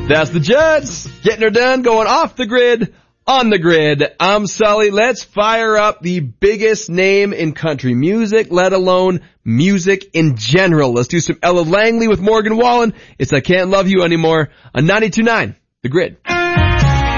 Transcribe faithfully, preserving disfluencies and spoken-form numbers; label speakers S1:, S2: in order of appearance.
S1: That's the Judds. Getting her done, going off the grid, on the grid. I'm Sully. Let's fire up the biggest name in country music, let alone music in general. Let's do some Ella Langley with Morgan Wallen. It's I Can't Love You Anymore on ninety-two point nine The Grid.